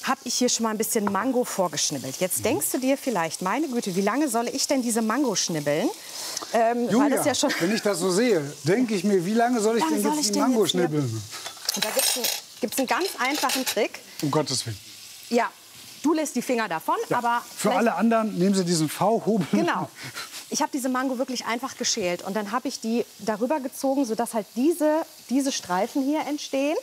habe ich hier schon mal ein bisschen Mango vorgeschnibbelt. Jetzt denkst du dir vielleicht, meine Güte, wie lange soll ich denn diese Mango schnibbeln? Julia, weil das ja schon wenn ich das so sehe, denke ich mir, wie lange soll ich denn jetzt die Mango schnibbeln? Und da gibt es einen ganz einfachen Trick. Um Gottes Willen. Ja, du lässt die Finger davon, Ja. aber... Für alle anderen nehmen Sie diesen V-Hobel. Genau. Ich habe diese Mango wirklich einfach geschält und dann habe ich die darüber gezogen, sodass halt diese Streifen hier entstehen.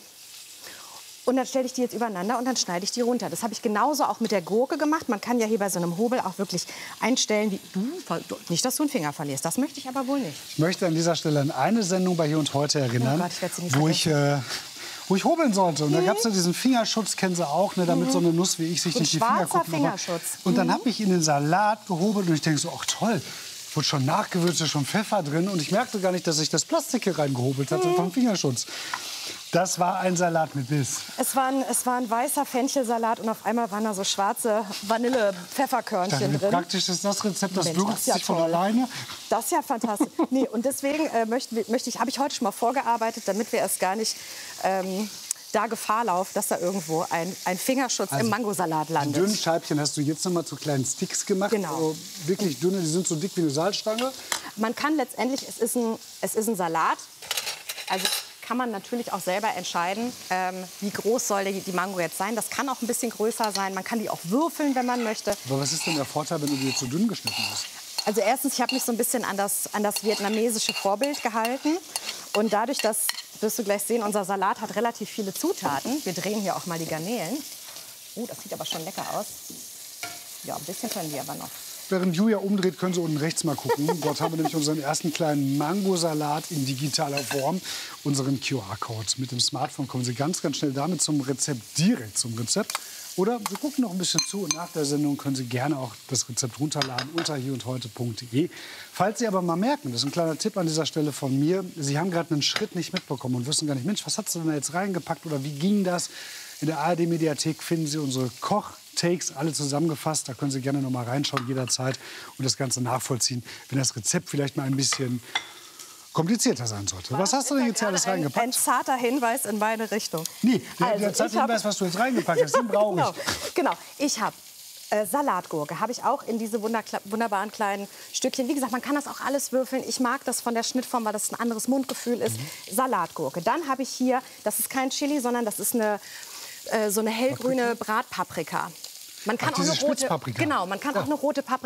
Und dann stelle ich die jetzt übereinander und dann schneide ich die runter. Das habe ich genauso auch mit der Gurke gemacht. Man kann ja hier bei so einem Hobel auch wirklich einstellen, wie nicht, dass du einen Finger verlierst. Das möchte ich aber wohl nicht. Ich möchte an dieser Stelle an eine Sendung bei Hier und Heute erinnern, Oh Gott, ich werde sie nicht wo ich hobeln sollte. Und da gab es ja diesen Fingerschutz, kennen Sie auch, ne, damit so eine Nuss wie ich sich nicht die Finger gucken. Fingerschutz. Und dann habe ich in den Salat gehobelt und ich denke so, ach toll, wurde schon nachgewürzt, schon Pfeffer drin. Und ich merkte gar nicht, dass ich das Plastik hier reingehobelt hatte vom Fingerschutz. Das war ein Salat mit Biss. Es war ein weißer Fenchelsalat und auf einmal waren da so schwarze Vanille-Pfefferkörnchen drin. Praktisch ist das Rezept, das Mensch, würzt das ist ja sich von toll. alleine. Das ist ja fantastisch. Nee, und deswegen habe ich heute schon mal vorgearbeitet, damit wir es gar nicht da Gefahr laufen, dass da irgendwo ein Fingerschutz im Mangosalat Die landet. dünnen Scheibchen hast du jetzt noch mal zu kleinen Sticks gemacht. Genau. Also wirklich dünne, die sind so dick wie eine Salzstange. Man kann letztendlich, es ist ein Salat, also kann man natürlich auch selber entscheiden, wie groß soll die Mango jetzt sein. Das kann auch ein bisschen größer sein. Man kann die auch würfeln, wenn man möchte. Aber was ist denn der Vorteil, wenn du die jetzt so dünn geschnitten hast? Also erstens, ich habe mich so ein bisschen an das vietnamesische Vorbild gehalten. Und dadurch, wirst du gleich sehen, unser Salat hat relativ viele Zutaten. Wir drehen hier auch mal die Garnelen. Das sieht aber schon lecker aus. Ja, ein bisschen können die aber noch. Während Julia umdreht, können Sie unten rechts mal gucken. Dort haben wir nämlich unseren ersten kleinen Mangosalat in digitaler Form. Unseren QR-Code. Mit dem Smartphone kommen Sie ganz, ganz schnell damit zum Rezept, direkt zum Rezept. Oder Sie gucken noch ein bisschen zu und nach der Sendung können Sie gerne auch das Rezept runterladen unter hierundheute.de. Falls Sie aber mal merken, das ist ein kleiner Tipp an dieser Stelle von mir, Sie haben gerade einen Schritt nicht mitbekommen und wissen gar nicht, Mensch, was hat sie denn da jetzt reingepackt oder wie ging das? In der ARD-Mediathek finden Sie unsere Koch-Takes alle zusammengefasst. Da können Sie gerne noch mal reinschauen jederzeit und das Ganze nachvollziehen, wenn das Rezept vielleicht mal ein bisschen komplizierter sein sollte. Was hast du denn jetzt hier alles reingepackt? Ein zarter Hinweis in meine Richtung. Nee, Also, der zarte Hinweis, was du jetzt reingepackt hast, den brauche ich. Genau. Ich habe Salatgurke, habe ich auch in diese wunderbaren kleinen Stückchen. Wie gesagt, man kann das auch alles würfeln. Ich mag das von der Schnittform, weil das ein anderes Mundgefühl ist. Salatgurke. Dann habe ich hier, das ist kein Chili, sondern das ist so eine hellgrüne Bratpaprika. Man kann auch eine rote, genau, man kann auch eine rote Paprika